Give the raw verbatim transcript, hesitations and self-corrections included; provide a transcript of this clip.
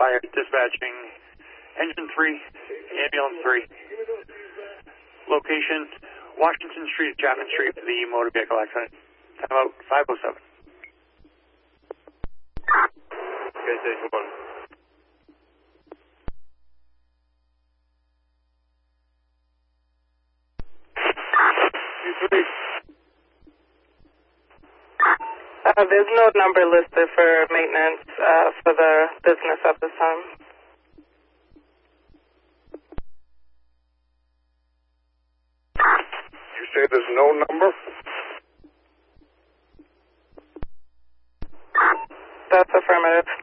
Fire dispatching engine three, ambulance three. Location, Washington Street, Chapman Street for the motor vehicle accident. Time out five oh seven. Okay, station one. Uh, there's no number listed for maintenance uh, for the business at this time. You say there's no number? That's affirmative.